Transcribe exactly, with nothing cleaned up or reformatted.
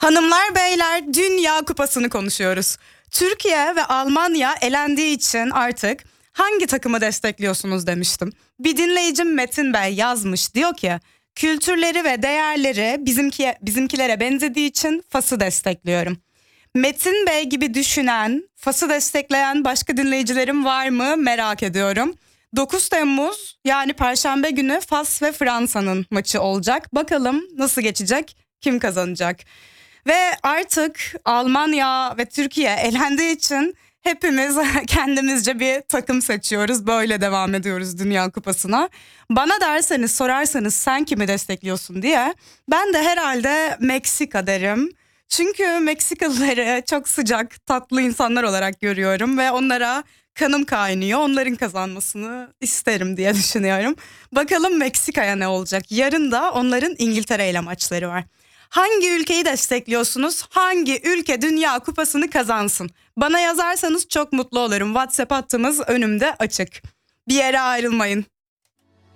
Hanımlar beyler, Dünya Kupası'nı konuşuyoruz. Türkiye ve Almanya elendiği için artık hangi takımı destekliyorsunuz demiştim. Bir dinleyicim Metin Bey yazmış, diyor ki kültürleri ve değerleri bizimki, bizimkilere benzediği için Fas'ı destekliyorum. Metin Bey gibi düşünen, Fas'ı destekleyen başka dinleyicilerim var mı merak ediyorum. dokuz Temmuz yani Perşembe günü Fas ve Fransa'nın maçı olacak. Bakalım nasıl geçecek, kim kazanacak? Ve artık Almanya ve Türkiye elendiği için hepimiz kendimizce bir takım seçiyoruz. Böyle devam ediyoruz Dünya Kupası'na. Bana derseniz, sorarsanız sen kimi destekliyorsun diye, ben de herhalde Meksika derim. Çünkü Meksikalıları çok sıcak, tatlı insanlar olarak görüyorum ve onlara kanım kaynıyor. Onların kazanmasını isterim diye düşünüyorum. Bakalım Meksika'ya ne olacak? Yarın da onların İngiltere ile maçları var. Hangi ülkeyi destekliyorsunuz? Hangi ülke Dünya Kupası'nı kazansın? Bana yazarsanız çok mutlu olurum. WhatsApp hattımız önümde açık. Bir yere ayrılmayın.